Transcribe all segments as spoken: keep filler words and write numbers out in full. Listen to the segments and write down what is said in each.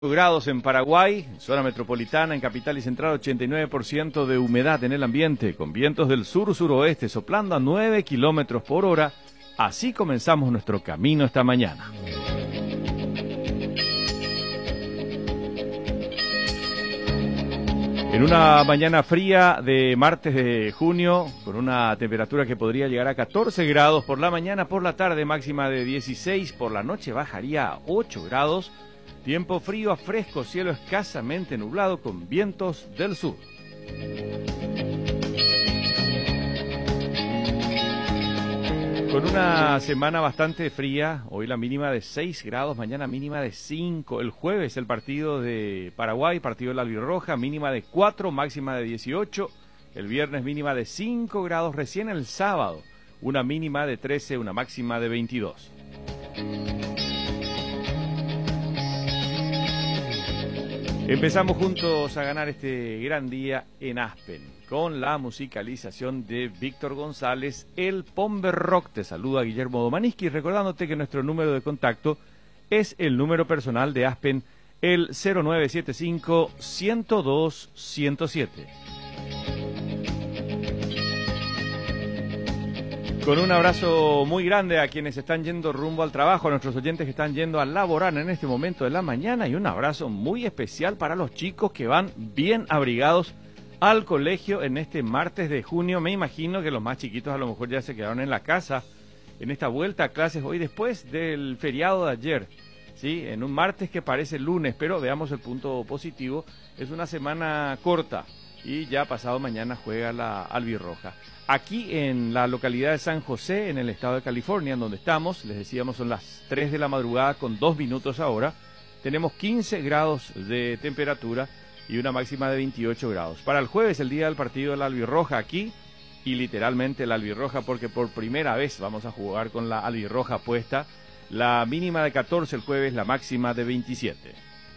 Grados en Paraguay, zona metropolitana, en capital y central, ochenta y nueve por ciento de humedad en el ambiente, con vientos del sur-suroeste soplando a nueve kilómetros por hora. Así comenzamos nuestro camino esta mañana. En una mañana fría de martes de junio, con una temperatura que podría llegar a catorce grados por la mañana, por la tarde máxima de dieciséis, por la noche bajaría a ocho grados. Tiempo frío a fresco, cielo escasamente nublado con vientos del sur. Con una semana bastante fría, hoy la mínima de seis grados, mañana mínima de cinco. El jueves el partido de Paraguay, partido de la Albirroja, mínima de cuatro, máxima de dieciocho. El viernes mínima de cinco grados, recién el sábado una mínima de trece, una máxima de veintidós. Empezamos juntos a ganar este gran día en Aspen, con la musicalización de Víctor González, el Pomber Rock. Te saluda Guillermo Domaniski, recordándote que nuestro número de contacto es el número personal de Aspen, el cero nueve siete cinco, uno cero dos, uno cero siete. Con un abrazo muy grande a quienes están yendo rumbo al trabajo, a nuestros oyentes que están yendo a laborar en este momento de la mañana, y un abrazo muy especial para los chicos que van bien abrigados al colegio en este martes de junio. Me imagino que los más chiquitos a lo mejor ya se quedaron en la casa en esta vuelta a clases hoy después del feriado de ayer, ¿sí? En un martes que parece lunes, pero veamos el punto positivo, es una semana corta y ya pasado mañana juega la Albirroja. Aquí en la localidad de San José, en el estado de California, en donde estamos, les decíamos son las tres de la madrugada con dos minutos ahora, tenemos quince grados de temperatura y una máxima de veintiocho grados. Para el jueves, el día del partido de la Albirroja aquí, y literalmente la Albirroja, porque por primera vez vamos a jugar con la Albirroja puesta, la mínima de catorce el jueves, la máxima de veintisiete.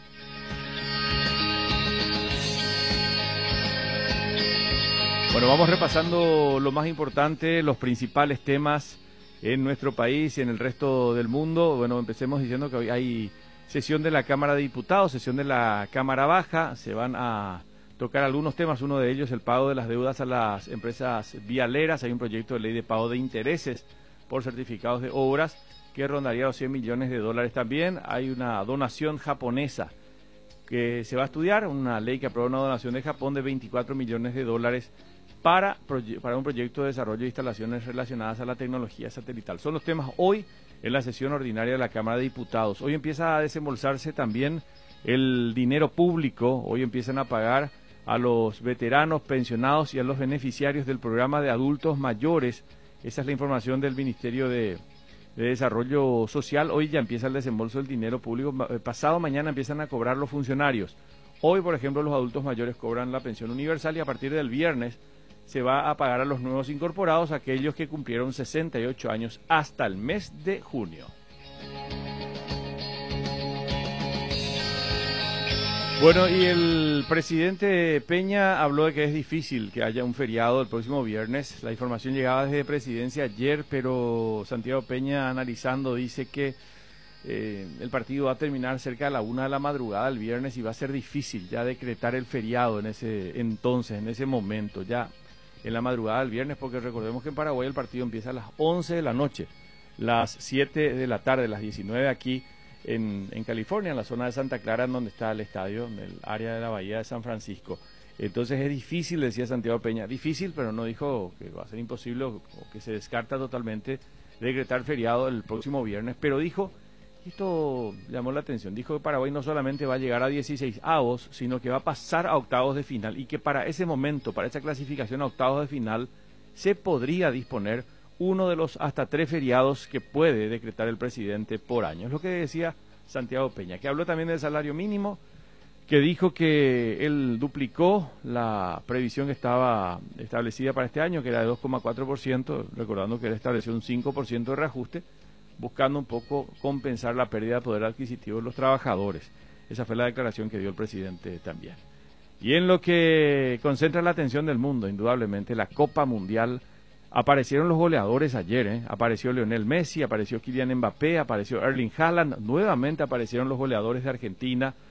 Bueno, vamos repasando lo más importante, los principales temas en nuestro país y en el resto del mundo. Bueno, empecemos diciendo que hoy hay sesión de la Cámara de Diputados, sesión de la Cámara Baja. Se van a tocar algunos temas, uno de ellos el pago de las deudas a las empresas vialeras. Hay un proyecto de ley de pago de intereses por certificados de obras que rondaría los cien millones de dólares también. Hay una donación japonesa que se va a estudiar, una ley que aprueba una donación de Japón de veinticuatro millones de dólares Para, para un proyecto de desarrollo de instalaciones relacionadas a la tecnología satelital. Son los temas hoy en la sesión ordinaria de la Cámara de Diputados. Hoy empieza a desembolsarse también el dinero público, hoy empiezan a pagar a los veteranos, pensionados y a los beneficiarios del programa de adultos mayores. Esa es la información del Ministerio de, de Desarrollo Social. Hoy ya empieza el desembolso del dinero público, pasado mañana empiezan a cobrar los funcionarios. Hoy, por ejemplo, los adultos mayores cobran la pensión universal y a partir del viernes se va a pagar a los nuevos incorporados, aquellos que cumplieron sesenta y ocho años hasta el mes de junio. Bueno, y el presidente Peña habló de que es difícil que haya un feriado el próximo viernes. La información llegaba desde Presidencia ayer, pero Santiago Peña, analizando, dice que eh, el partido va a terminar cerca de la una de la madrugada el viernes y va a ser difícil ya decretar el feriado en ese entonces, en ese momento, ya en la madrugada del viernes, porque recordemos que en Paraguay el partido empieza a las once de la noche, las siete de la tarde, las diecinueve aquí en, en California, en la zona de Santa Clara, en donde está el estadio, en el área de la Bahía de San Francisco. Entonces es difícil, decía Santiago Peña, difícil, pero no dijo que va a ser imposible o, o que se descarta totalmente decretar feriado el próximo viernes, pero dijo, esto llamó la atención, dijo que Paraguay no solamente va a llegar a dieciséis avos, sino que va a pasar a octavos de final y que para ese momento, para esa clasificación a octavos de final, se podría disponer uno de los hasta tres feriados que puede decretar el presidente por año. Es lo que decía Santiago Peña, que habló también del salario mínimo, que dijo que él duplicó la previsión que estaba establecida para este año, que era de dos coma cuatro por ciento, recordando que él estableció un cinco por ciento de reajuste, buscando un poco compensar la pérdida de poder adquisitivo de los trabajadores. Esa fue la declaración que dio el presidente también. Y en lo que concentra la atención del mundo, indudablemente, la Copa Mundial, aparecieron los goleadores ayer, ¿eh? Apareció Lionel Messi, apareció Kylian Mbappé, apareció Erling Haaland, nuevamente aparecieron los goleadores de Argentina,